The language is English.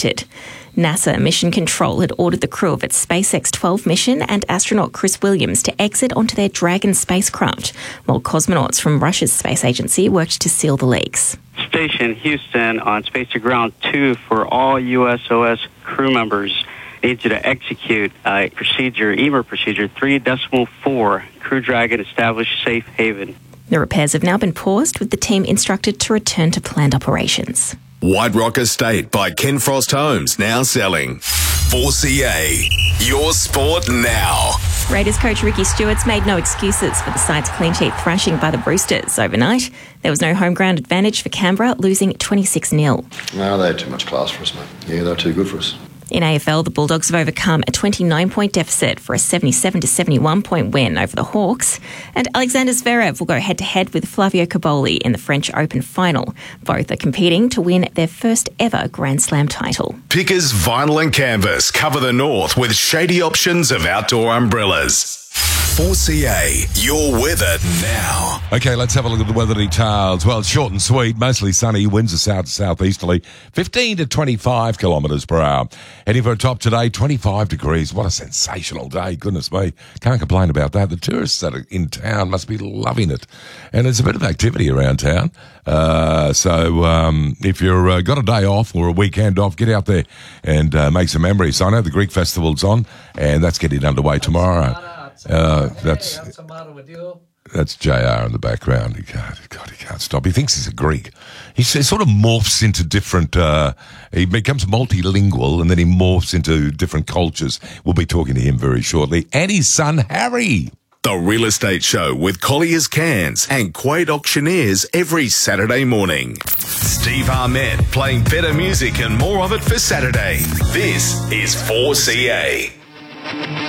completed. NASA Mission Control had ordered the crew of its SpaceX 12 mission and astronaut Chris Williams to exit onto their Dragon spacecraft, while cosmonauts from Russia's space agency worked to seal the leaks. Station Houston on Space to Ground 2 for all USOS crew members. Need you to execute EMER procedure 3.4. Crew Dragon established safe haven. The repairs have now been paused, with the team instructed to return to planned operations. White Rock Estate by Ken Frost Homes, now selling. 4CA, your sport now. Raiders coach Ricky Stewart's made no excuses for the side's clean sheet thrashing by the Roosters overnight. There was no home ground advantage for Canberra, losing 26-0. No, they had too much class for us, mate. Yeah, they're too good for us. In AFL, the Bulldogs have overcome a 29-point deficit for a 77-71-point win over the Hawks. And Alexander Zverev will go head-to-head with Flavio Cobolli in the French Open final. Both are competing to win their first ever Grand Slam title. Pickers Vinyl and Canvas cover the north with shady options of outdoor umbrellas. 4CA, your weather now. Okay, let's have a look at the weather details. Well, it's short and sweet, mostly sunny, winds are south to southeasterly, 15 to 25 kilometres per hour. Heading for a top today, 25 degrees. What a sensational day, goodness me. Can't complain about that. The tourists that are in town must be loving it. And there's a bit of activity around town. So if you've got a day off or a weekend off, get out there and make some memories. I know the Greek Festival's on, and that's getting underway tomorrow. That's JR in the background. He can't stop. He thinks he's a Greek. He sort of morphs into different, he becomes multilingual and then he morphs into different cultures. We'll be talking to him very shortly. And his son, Harry. The Real Estate Show with Collier's Cairns and Quade Auctioneers every Saturday morning. Steve Ahmed playing better music and more of it for Saturday. This is 4CA.